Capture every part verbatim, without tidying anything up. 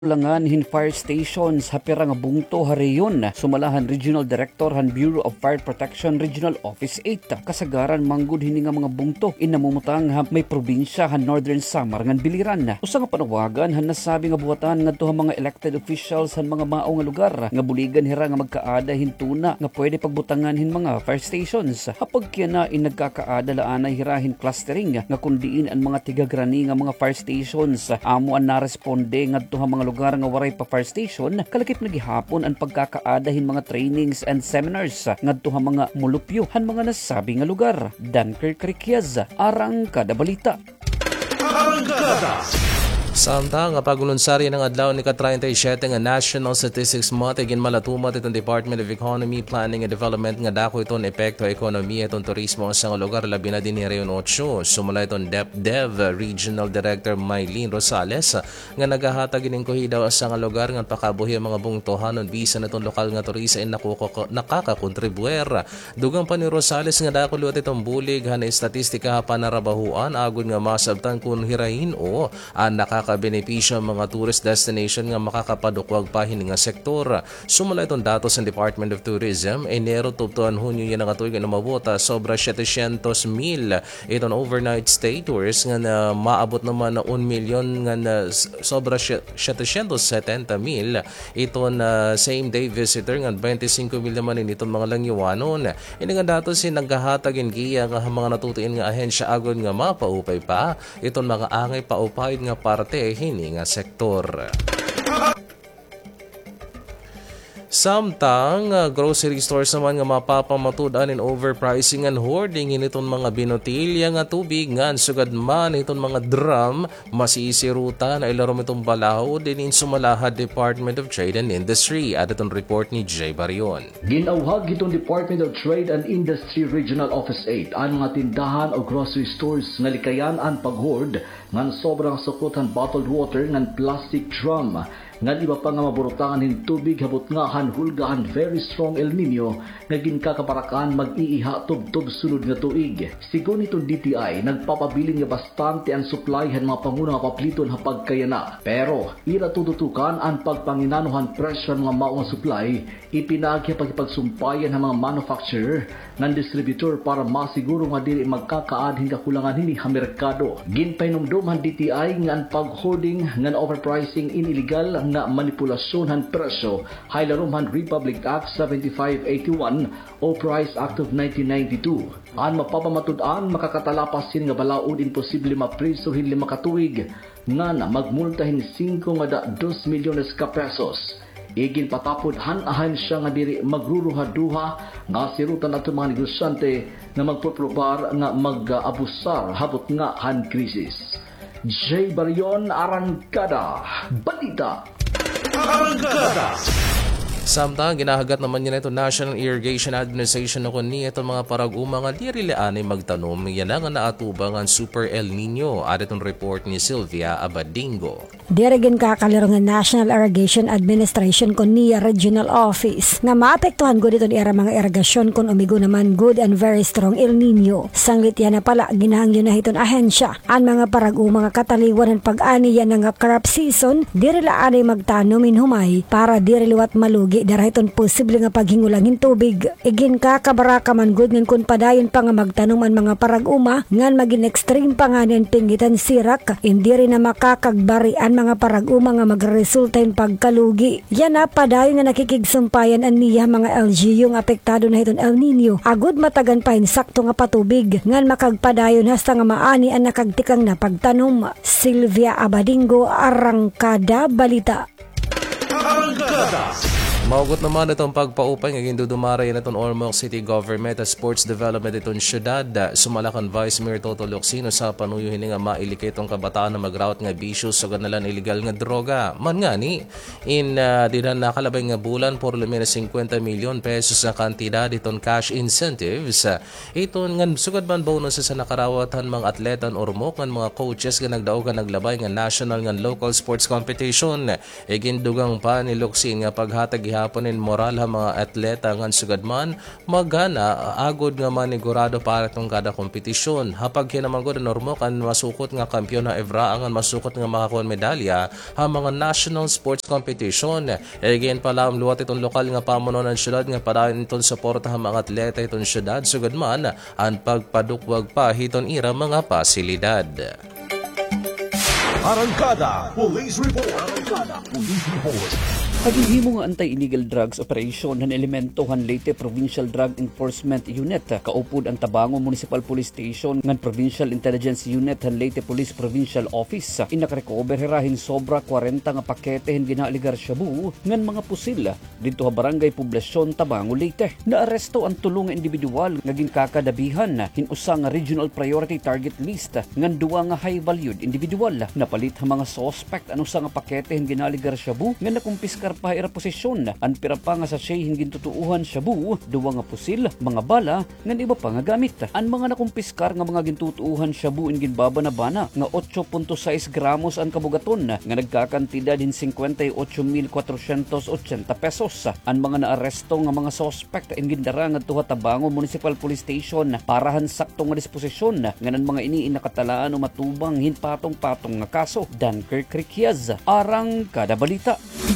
Langan hin fire stations hapira nga bungto hariyon sumalahan Regional Director han Bureau of Fire Protection Regional Office eight kasagaran manggod hini nga mga bungto inamumutang ha may probinsya han Northern Samar ngan biliran usa nga panawagan han nasabi nga buhatan ngadto ha mga elected officials han mga mao nga lugar nga buligan hira nga magkaada hintuna nga pwede pagbutangan hin mga fire stations hapag kiya na in nagkakaada laanay hirahin clustering nga kundiin ang mga tigagrani nga mga fire stations amo an naresponde ngadto ha mga lugar nga waray pa fire station kalakip na gihapon ang pagkakaadahin mga trainings and seminars ngadto ha mga mulupyo han mga nasabi nga lugar. Dunkirk Riquiaz, Arangkada Balita. Arangkada! Samtang nga pagulunsari ng adlaw ni ka-thirty-seven nga National Statistics Month igin malatumat itong Department of Economy, Planning and Development nga dako itong epekto ekonomiya itong turismo sa nga lugar labi na din ni Reyon eight. Sumula itong DepDev Regional Director Mylene Rosales nga nagahatag ining kuhidaw sa nga lugar nga pakabuhi ang mga bungtohanon bisan itong lokal nga turista ay nakakakontribuer. Dugang pa ni Rosales nga dako luwat itong bulig han estatistika ha panarabahuan agud nga masabtan kun hirahin o ang nakaka Nakaka-benepisyo ang mga tourist destination nga makakapadukwag pa hini nga sektor. Sumula itong datos ng Department of Tourism, Enero tubtuan Hunyo yan nga tuig na mabota sobra seven hundred mil itong overnight stay tours nga na maabot naman na one million nga na sobra seven hundred seventy mil itong uh, same day visitor nga twenty-five mil naman itong mga langyawanon. Ini nga datos sin naghahatag in giya nga mga natutuin nga ahensya agon nga mapaupay pa itong mga angay paupay nga parte hini nga sektor. Samtang uh, grocery stores naman nga mapapamatudan in overpricing and hoarding initong mga binotilya nga tubig nga sugad man itong mga drum masisiruta na ilarom itong balaho din in Sumalaha Department of Trade and Industry. At itong report ni Jay Barion. Ginauhag itong Department of Trade and Industry Regional Office eight ang mga tindahan o grocery stores nga likayan ang pag-hoard ngan sobrang sukutan bottled water ngan plastic drum nga iba pa nga maburutangan hin tubig habot nga han hulgahan very strong El Nino nga ginkakabarakan mag-iiha tub-tub sunod nga tuig. Sigon itong D T I nagpapabilin nga bastante ang supply han mga panguna nga papliton hapag kayana. Pero ira tututukan ang pagpanginanuhan presyo nga mao nga supply ipinagya pagipagsumpayan ng mga manufacturer ng distributor para masiguro nga dili magkakaad hin kakulangan hini ha merkado. Ginpainumduman D T I nga ang pag-hoarding nga overpricing in illegal nga manipulasyon han presyo haylarom han Republic Act seventy-five eighty-one o Price Act of nineteen ninety-two. Ang mapapamatud-an makakatalapas sin nga balaod imposible mapriso hin lima ka tuig nga na magmultahin five nga da two milyones ka pesos. Igin patapod han-ahan siya nga diri magruruha-duha nga sirutan ato mga negosyante nga magproprobar nga mag-abusar habot nga han krisis. Jay Barion, Arangkada Balita. Arangkada! Samtang ginahagat naman niya ito National Irrigation Administration na kuni itong mga parag-uma nga di rilaan ay magtanom yan nga naatubang ang Super El Nino. At itong report ni Sylvia Abadingo. Dirigin kakalaro nga National Irrigation Administration kuni Regional Office nga maapektuhan gud itong era mga irigasyon kung umigo naman good and very strong El Nino. Sanglit yan na pala ginahangyo na itong ahensya ang mga parag-uma nga kataliwan ng pag-ani yan nga crop season di rilaan ay magtanom in humay para di riliwat malugi darahiton posible nga paghingulangin tubig. Igin ka kabaraka man good ngan kun padayon pa nga magtanom ang mga parag-uma ngan magin extreme pa nga niyan pinggitan sirak hindi rin na makakagbari ang mga parag-uma nga magresulta in pagkalugi. Yan na padayon nga nakikigsumpayan ang niya mga L G U nga apektado na hiton El Nino. Agud matagan pa in sakto nga patubig ngan makagpadayon hasta nga maani ang nakagtikang na pagtanom. Sylvia Abadingo, Arangkada Balita. Arangkada! Maugot naman itong pagpaupay ng indudumaray na itong Ormoc City Government at Sports Development itong syudad. Sumalakan Vice Mayor Toto Locsin sa panuyo hini nga mailikay itong kabataan na mag-route nga bisyo sa ganalan illegal nga droga. Man nga ni, in uh, dinan nakalabay nga bulan por lumina fifty milyon pesos na kantidad itong cash incentives. Itong nga sugad man bonus sa nakarawatan mga atletan Ormoc ng mga coaches nga nagdaog nga naglabay nga national nga local sports competition. Igin dugang pa ni Locsin nga paghatag gaponin moral ha mga atleta ngan sugad man magana agod nga manigurado para tong kada kompetisyon. Hapag kinamangod normo kan masukot nga kampiyon na Evra angan masukot nga makakuha medalya ha mga national sports competition. Again pala ang luwat itong lokal nga pamuno ng syudad nga padayon itong suporta ha mga atleta itong syudad sugad man ang pagpadukwag pa hiton ira mga pasilidad. Arangkada Police Report. Arangkada Police Report. Hagihimo nga anti-illegal drugs operation han elemento han Leyte Provincial Drug Enforcement Unit kaupod ang Tabango Municipal Police Station ngan Provincial Intelligence Unit han Leyte Police Provincial Office. Inakarecover hirahin sobra forty nga pakete hin ginaligar shabu ngan mga pusil dito ha Barangay Poblasyon Tabango Leyte. Naaresto ang tulong nga individual nga ginkakadabihan hin usa nga Regional Priority Target List ngan duwa nga high valued individual. Napalit ha mga suspect ano sa nga pakete hin ginaligar shabu nga nakumpiskar pa ira posisyon an pira pa nga sa siya gintutuuhan shabu, duwa nga pusil, mga bala ngan iba pa nga gamit. Ang mga nakumpiskar nga mga gintutuuhan shabu in ginbaba na bana nga eight point six gramos ang kabugaton nga nagkakantidad hin fifty-eight mil four eighty pesos. Ang mga naaresto nga mga suspect in gindara nga tuha Tabango Municipal Police Station parahan sakto nga disposisyon nga ng mga ini nakatalaan o matubang hin patong-patong nga kaso. Dunker Krikiaz, Arang Kada Balita.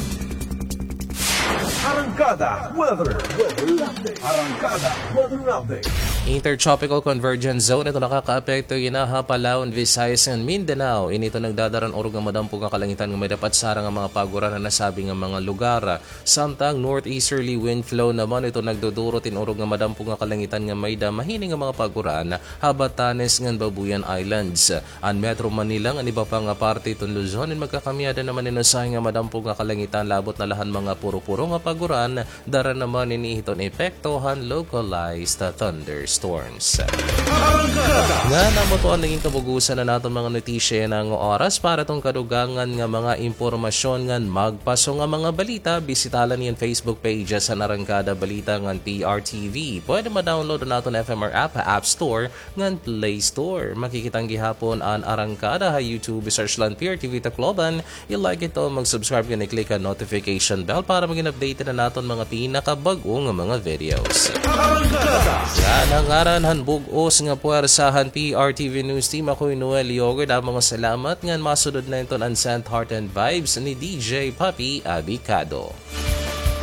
Arangkada Weather. Weather Update. Arangkada Weather Update. Intertropical Convergence Zone ito nakaka-apekto ginaha Palawan, Visayas ng Mindanao. Inito nagdadaran orog nga madampog nga kalangitan nga may dapat sara nga mga paguran na nasabi nga mga lugar. Samtang northeasterly wind flow naman ito nagduduro tinurog nga madampog nga kalangitan nga may da mahining nga mga paguran Habatanes ng Babuyan Islands. Ang Metro Manila nga iba pa nga parte itong Luzon in magkakamyada naman inusay nga madampog nga kalangitan labot na lahan mga puro-puro nga paguran dara naman inihiton epektohan localized thunders. Storms. Nga namoto ang naging kabugusan na natin mga notisya ng oras para tong kadugangan nga mga impormasyon nga magpaso nga mga balita. Bisitalan niyan Facebook pages sa Arangkada Balita ng P R T V. Pwede ma-download na natin F M R app, App Store ng Play Store. Makikitang gihapon ang Arangkada ha YouTube. Search lang P R T V Tacloban. I-like ito, mag-subscribe ka, i-click ang notification bell para maging update na natin mga pinakabagong mga videos. Yan ang ngaran hanbugos nga puwersahan P R T V News Team. Ako'y Noel Yogurt. Ang mga salamat nga masunod na ito ang Sent Heart and Vibes ni D J Papi Abicado.